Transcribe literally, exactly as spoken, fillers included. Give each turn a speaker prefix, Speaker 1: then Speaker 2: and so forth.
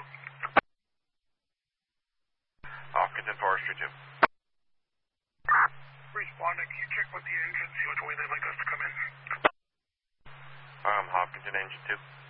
Speaker 1: Hopkinton Forestry two.
Speaker 2: Responding, can you check with the engine, see which way they'd like us to come in?
Speaker 1: Um, Hopkinton Engine two.